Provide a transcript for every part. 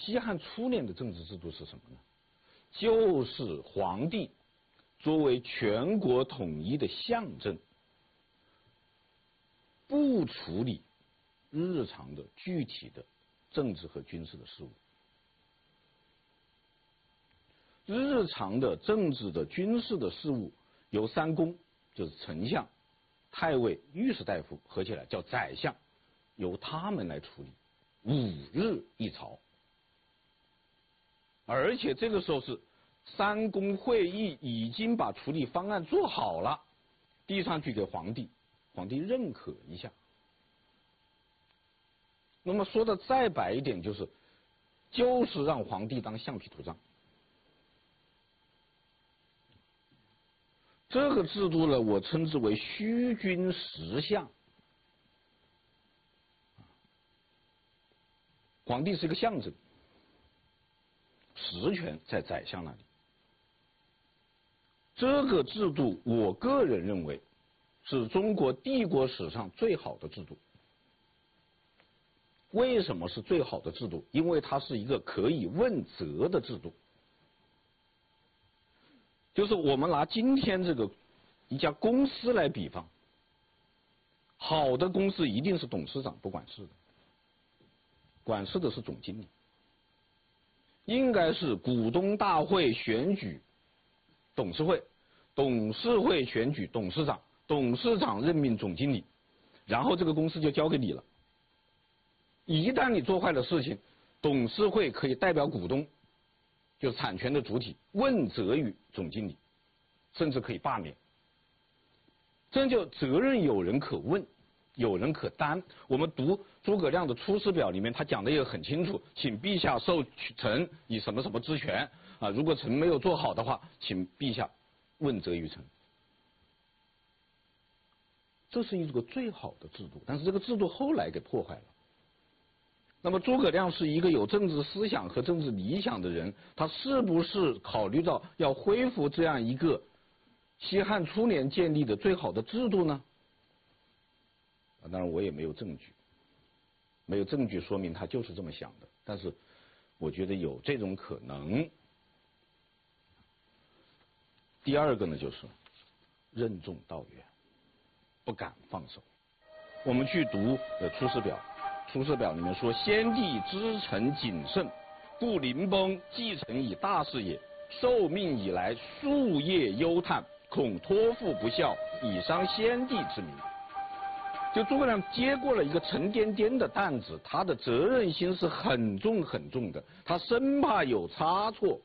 西汉初年的政治制度是什么呢？就是皇帝作为全国统一的象征，不处理日常的具体的政治和军事的事务。日常的政治的军事的事务由三公，就是丞相、太尉、御史大夫合起来叫宰相，由他们来处理，5日一朝。而且这个时候是三公会议已经把处理方案做好了，递上去给皇帝，皇帝认可一下。那么说的再白一点，就是让皇帝当橡皮图章。这个制度呢，我称之为虚君实相。皇帝是一个象征，实权在宰相那里。这个制度，我个人认为是中国帝国史上最好的制度。为什么是最好的制度？因为它是一个可以问责的制度。就是我们拿今天这个一家公司来比方，好的公司一定是董事长不管事的，管事的是总经理，应该是股东大会选举董事会，董事会选举董事长，董事长任命总经理，然后这个公司就交给你了。一旦你做坏了事情，董事会可以代表股东，就是产权的主体，问责于总经理，甚至可以罢免。这就责任有人可问，有人可担。我们读诸葛亮的《出师表》里面，他讲的也很清楚，请陛下授臣以什么什么之权啊，如果臣没有做好的话，请陛下问责于臣。这是一个最好的制度，但是这个制度后来给破坏了。那么诸葛亮是一个有政治思想和政治理想的人，他是不是考虑到要恢复这样一个西汉初年建立的最好的制度呢？当然我也没有证据，没有证据说明他就是这么想的，但是我觉得有这种可能。第二个呢，就是任重道远，不敢放手。我们去读《出师表》，《出师表》里面说：“先帝知臣谨慎，故临崩继承以大事也。受命以来，夙夜忧叹，恐托付不效，以伤先帝之名。”就诸葛亮接过了一个沉甸甸的担子，他的责任心是很重很重的，他生怕有差错，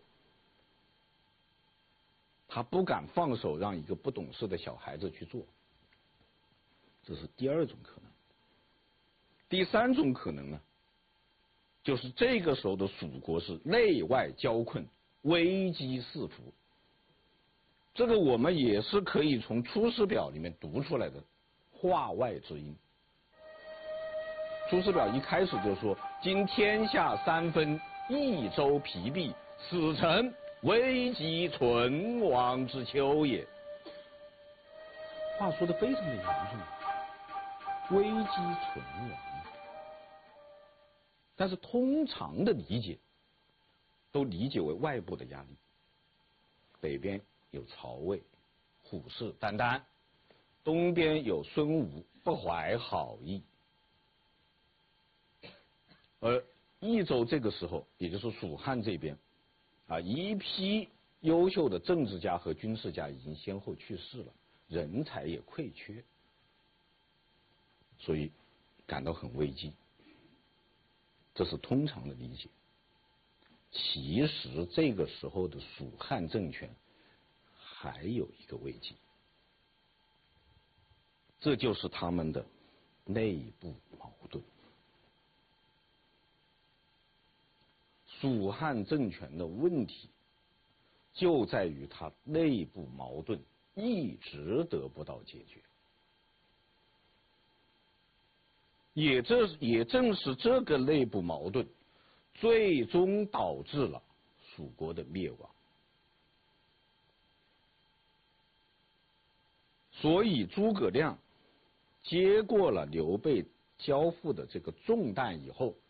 他不敢放手让一个不懂事的小孩子去做。这是第二种可能。第三种可能呢，就是这个时候的蜀国是内外交困，危机四伏。这个我们也是可以从《出师表》里面读出来的话外之音。《出师表》一开始就说：“今天下三分，益州疲弊，此诚危急存亡之秋也。”话说的非常的严重，危机存亡。但是通常的理解都理解为外部的压力。北边有曹魏虎视眈眈，东边有孙吴不怀好意。而益州这个时候，也就是蜀汉这边一批优秀的政治家和军事家已经先后去世了，人才也匮缺，所以感到很危机。这是通常的理解。其实这个时候的蜀汉政权还有一个危机，这就是他们的内部矛盾。蜀汉政权的问题就在于它内部矛盾一直得不到解决。也正是这个内部矛盾，最终导致了蜀国的灭亡。所以诸葛亮接过了刘备交付的这个重担以后，